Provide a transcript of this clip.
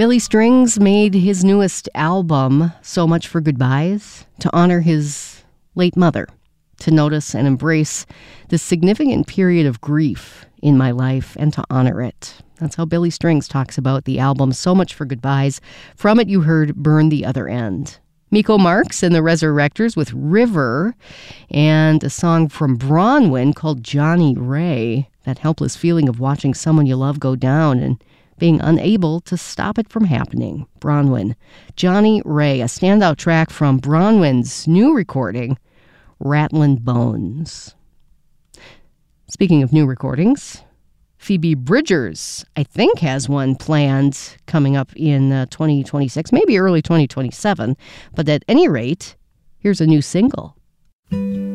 Billy Strings made his newest album, So Much for Goodbyes, to honor his late mother, to notice and embrace this significant period of grief in my life and to honor it. That's how Billy Strings talks about the album So Much for Goodbyes. From it, you heard Burn the Other End. Miko Marks and the Resurrectors with River, and a song from Bronwyn called Johnny Ray, that helpless feeling of watching someone you love go down and being unable to stop it from happening. Bronwyn. Johnny Ray, a standout track from Bronwyn's new recording, Rattlin' Bones. Speaking of new recordings, Phoebe Bridgers, I think, has one planned coming up in 2026, maybe early 2027. But at any rate, here's a new single.